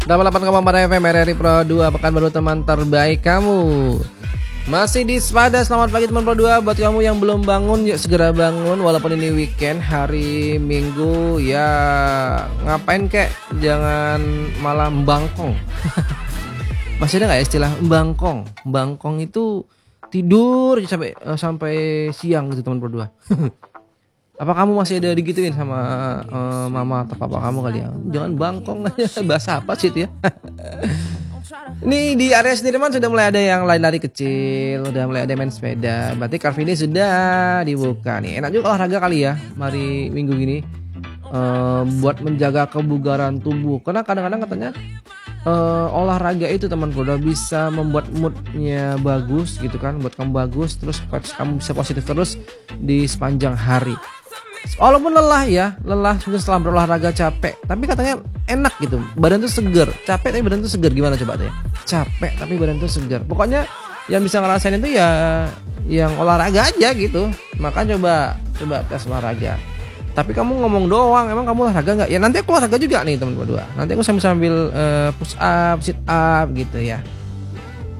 88,4 FM RRI Pro 2, Pekanbaru teman terbaik kamu. Masih di Sepada, selamat pagi teman Pro 2. Buat kamu yang belum bangun, yuk segera bangun. Walaupun ini weekend, hari Minggu, ya ngapain kek, jangan malah mbangkong. Masih ada gak ya istilah mbangkong? Mbangkong itu tidur sampai siang gitu teman Pro 2. Apa kamu masih ada digituin sama mama atau papa kamu kali ya? Jangan bangkong aja. Bahasa apa sih itu ya? Ini di area Sudirman sudah mulai ada yang lari-lari kecil, udah mulai ada main sepeda. Berarti Car Free Day sudah dibuka nih. Enak juga olahraga kali ya, hari Minggu gini. Buat menjaga kebugaran tubuh. Karena kadang-kadang katanya olahraga itu teman udah bisa membuat moodnya bagus gitu kan, buat kamu bagus, terus kamu bisa positif terus di sepanjang hari. Walaupun lelah ya, mungkin setelah berolahraga capek, tapi katanya enak gitu, badan tuh seger. Capek tapi badan tuh seger, gimana coba tuh ya? Capek tapi badan tuh seger. Pokoknya yang bisa ngerasain itu ya yang olahraga aja gitu. Maka coba tes olahraga. Tapi kamu ngomong doang, emang kamu olahraga nggak? Ya nanti aku olahraga juga nih teman berdua. Nanti aku sambil push up, sit up gitu ya.